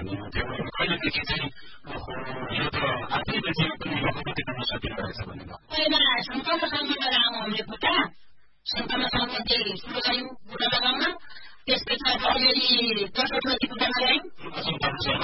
भन्नुहुन्थ्यो कहिलेदेखि चाहिँ यो त आफैले चाहिँ पनि लखपति गर्न सकिरहेछ भनेर पहिला सम्पन्नसँग गरेर आउँ हामीले खुट्टा सम्पन्नसँग चाहिँ सुरु गऱ्यौँ खुट्टा लगाउन त्यसपछि अलिअलि 10 वर्षपछि खुट्टा लगायौँ